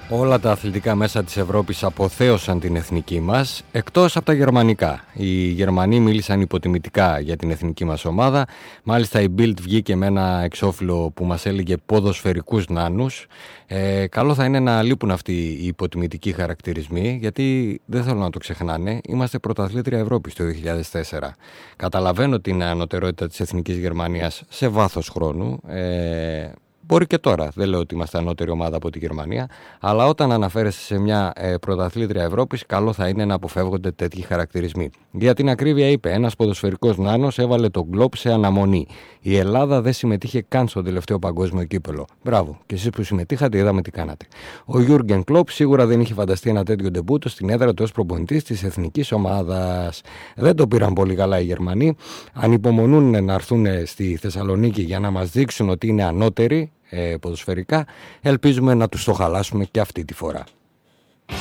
Όλα τα αθλητικά μέσα της Ευρώπης αποθέωσαν την εθνική μας, εκτός από τα γερμανικά. Οι Γερμανοί μίλησαν υποτιμητικά για την εθνική μας ομάδα. Μάλιστα η Bild βγήκε με ένα εξώφυλλο που μας έλεγε ποδοσφαιρικούς νάνους. Καλό θα είναι να λείπουν αυτοί οι υποτιμητικοί χαρακτηρισμοί, γιατί δεν θέλω να το ξεχνάνε, είμαστε πρωταθλήτρια Ευρώπης το 2004. Καταλαβαίνω την ανωτερότητα της εθνικής Γερμανίας σε βάθος χρόνου. Μπορεί και τώρα, δεν λέω ότι είμαστε ανώτερη ομάδα από τη Γερμανία, αλλά όταν αναφέρεσαι σε μια πρωταθλήτρια Ευρώπης, καλό θα είναι να αποφεύγονται τέτοιοι χαρακτηρισμοί. Για την ακρίβεια, είπε, ένας ποδοσφαιρικός νάνος έβαλε τον Κλοπ σε αναμονή. Η Ελλάδα δεν συμμετείχε καν στο τελευταίο παγκόσμιο κύπελο. Μπράβο, και εσείς που συμμετείχατε, είδαμε τι κάνατε. Ο Γιούργεν Κλοπ σίγουρα δεν είχε φανταστεί ένα τέτοιο ντεμπούτο στην έδρα του ως προπονητής της εθνικής ομάδας. Δεν το πήραν πολύ καλά οι Γερμανοί. Ανυπομονούν να έρθουν στη Θεσσαλονίκη για να μας δείξουν ότι είναι ανώτεροι ποδοσφαιρικά. Ελπίζουμε να τους το χαλάσουμε και αυτή τη φορά.